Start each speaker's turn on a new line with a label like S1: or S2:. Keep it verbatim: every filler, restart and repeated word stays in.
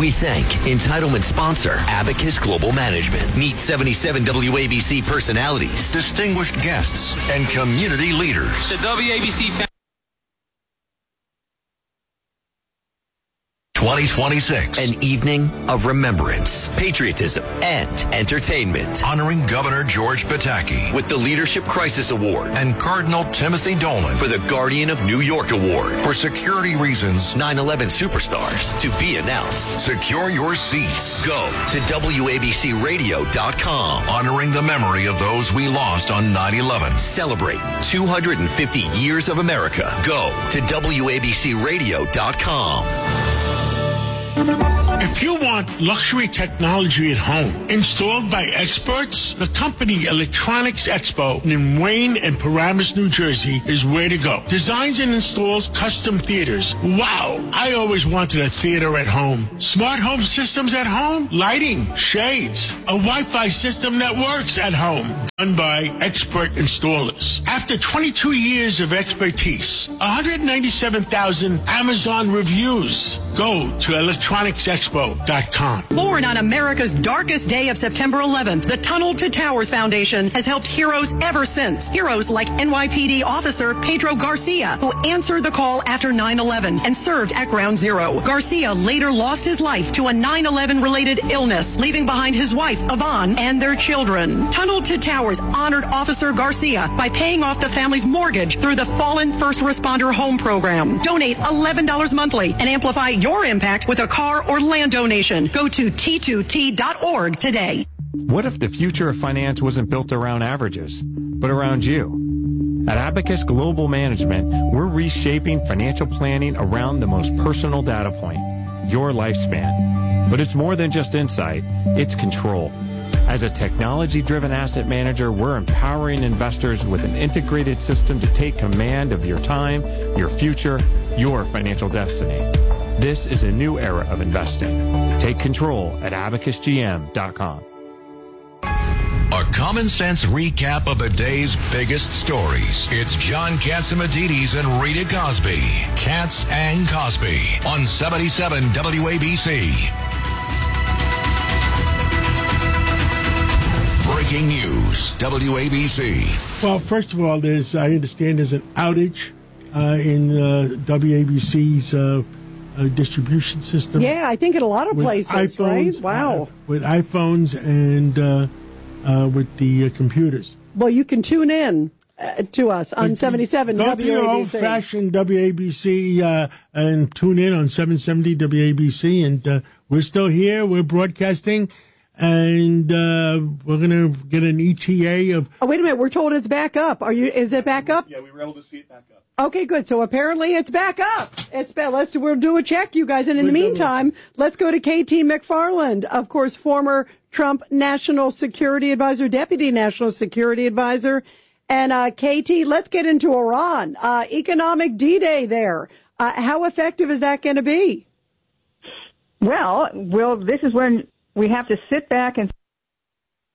S1: We thank entitlement sponsor Abacus Global Management. Meet seventy-seven W A B C personalities, distinguished guests, and community leaders.
S2: The W A B C family.
S1: twenty twenty-six, an evening of remembrance, patriotism, and entertainment. Honoring Governor George Pataki with the Leadership Crisis Award and Cardinal Timothy Dolan for the Guardian of New York Award. For security reasons, nine eleven superstars to be announced. Secure your seats. Go to W A B C radio dot com. Honoring the memory of those we lost on nine eleven. Celebrate two hundred fifty years of America. Go to W A B C radio dot com.
S3: If you want luxury technology at home installed by experts, the company Electronics Expo in Wayne and Paramus, New Jersey is where to go. Designs and installs custom theaters. Wow, I always wanted a theater at home. Smart home systems at home, lighting, shades, a Wi-Fi system that works at home. Done by expert installers. After twenty-two years of expertise, one hundred ninety-seven thousand Amazon reviews. Go to electronics expo dot com.
S4: Born on America's darkest day of September eleventh, the Tunnel to Towers Foundation has helped heroes ever since. Heroes like N Y P D officer Pedro Garcia, who answered the call after nine eleven and served at Ground Zero. Garcia later lost his life to a nine eleven related illness, leaving behind his wife, Yvonne, and their children. Tunnel to Towers honored Officer Garcia by paying off the family's mortgage through the Fallen First Responder Home Program. Donate eleven dollars monthly and amplify your impact with a car or land donation. Go to T two T dot org today.
S5: What if the future of finance wasn't built around averages, but around you? At Abacus Global Management, we're reshaping financial planning around the most personal data point, your lifespan. But it's more than just insight, it's control. As a technology-driven asset manager, we're empowering investors with an integrated system to take command of your time, your future, your financial destiny. This is a new era of investing. Take control at abacus G M dot com.
S1: A common sense recap of the day's biggest stories. It's John Catsimatidis and Rita Cosby. Katz and Cosby on seventy-seven W A B C. Breaking news, W A B C.
S3: Well, first of all, there's I understand there's an outage uh, in uh, W A B C's uh, uh, distribution system.
S6: Yeah, I think in a lot of places,
S3: iPhones,
S6: right? Wow.
S3: Uh, with iPhones and uh, uh, with the uh, computers.
S6: Well, you can tune in uh, to us on seventy-seven
S3: Go
S6: W A B C.
S3: Go to your old-fashioned W A B C uh, and tune in on seven seventy W A B C. And uh, we're still here. We're broadcasting. And uh, we're going to get an E T A of...
S6: Oh, wait a minute. We're told it's back up. Are you? Is it back up?
S7: Yeah, we were able to see it back up.
S6: Okay, good. So apparently it's back up. It's back. Let's do, we'll do a check, you guys. And in the meantime, let's go to K T McFarland, of course, former Trump National Security Advisor, Deputy National Security Advisor. And uh, K T, let's get into Iran. Uh, economic D-Day there. Uh, how effective is that going to be?
S8: Well, well, this is when we have to sit back and